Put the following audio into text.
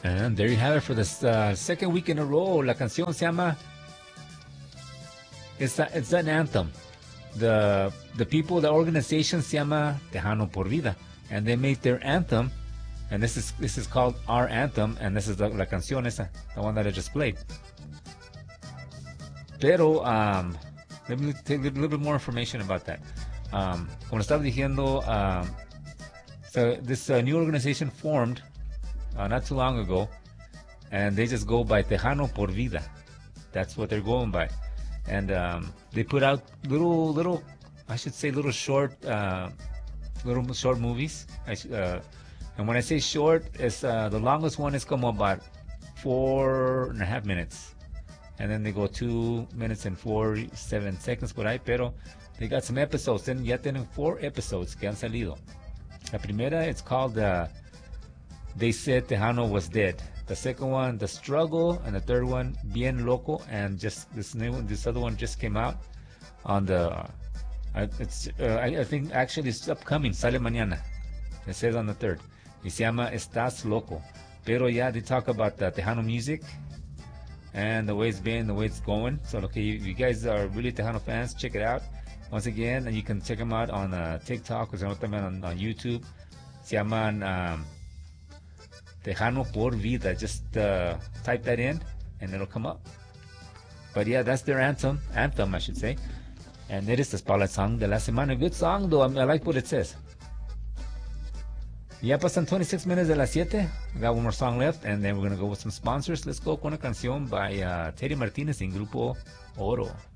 And there you have it for this second week in a row. La canción se llama, it's an anthem. The people, the organization se llama Tejano por Vida, and they made their anthem, and this is called our anthem, and this is la canción esa, the one that I just played. Pero let me take a little bit more information about that. Como estaba diciendo, so this new organization formed not too long ago, and they just go by Tejano por Vida. That's what they're going by, and they put out little I should say little short movies. And when I say short, it's the longest one is como about 4.5 minutes, and then they go 2 minutes and 47 seconds por ahí. Pero they got some episodes. Then ya tienen 4 episodes que han salido. La primera, it's called They Said Tejano Was Dead. The second one, The Struggle, and the third one, Bien Loco. And just this other one just came out on the. I think actually it's upcoming. Sale mañana. It says on the 3rd. Y se llama Estás Loco. Pero yeah, they talk about the Tejano music and the way it's been, the way it's going. So okay, you guys are really Tejano fans, check it out. Once again, you can check them out on TikTok or también on YouTube. Se llaman Tejano por Vida. Just type that in and it'll come up. But yeah, that's their anthem I should say. And it is the Spotlight Song de la Semana. Good song though, I like what it says. Ya pasan 26 minutes de las 7. We got one more song left, and then we're going to go with some sponsors. Let's go con una canción by Teddy Martinez en Grupo Oro.